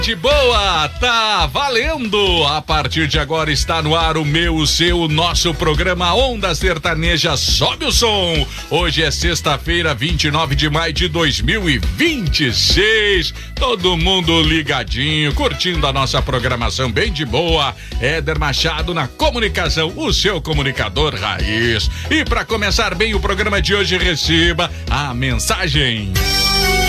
De boa, tá valendo! A partir de agora está no ar o meu, o seu, o nosso programa Onda Sertaneja. Sobe o som! Hoje é sexta-feira, 29 de maio de 2026. Todo mundo ligadinho, curtindo a nossa programação bem de boa. Éder Machado na comunicação, o seu comunicador raiz. E para começar bem o programa de hoje, receba a mensagem.